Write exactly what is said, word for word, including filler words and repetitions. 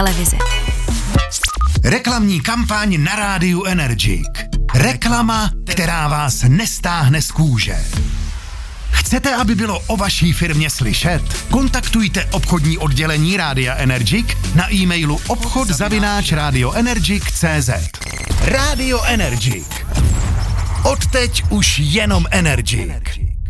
televize. Reklamní kampaň na rádiu Energik. Reklama, která vás nestáhne z kůže. Chcete, aby bylo o vaší firmě slyšet? Kontaktujte obchodní oddělení Rádia Energik na e-mailu obchod zavináč radioenergic tečka cé zet. Radio Energik. Odteď už jenom Energik.